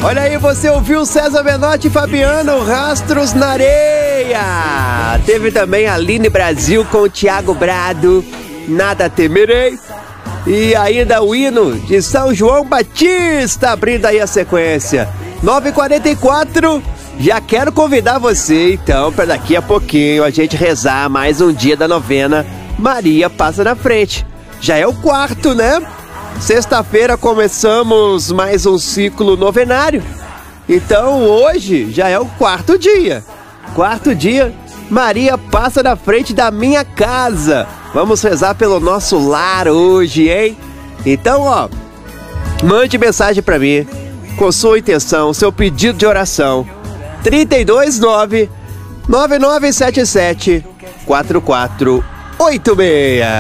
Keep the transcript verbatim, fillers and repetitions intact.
Olha aí, você ouviu César Menotti e Fabiano, Rastros na Areia. Teve também a Aline Brasil com o Thiago Brado, Nada Temerei. E ainda o hino de São João Batista, abrindo aí a sequência. nove e quarenta e quatro, já quero convidar você, então, para daqui a pouquinho a gente rezar mais um dia da novena Maria Passa na Frente. Já é o quarto, né? Sexta-feira começamos mais um ciclo novenário. Então hoje já é o quarto dia. Quarto dia, Maria Passa na Frente da minha casa. Vamos rezar pelo nosso lar hoje, hein? Então, ó, mande mensagem pra mim com sua intenção, seu pedido de oração. trinta e dois, nove, nove nove sete sete, quatro quatro oito seis.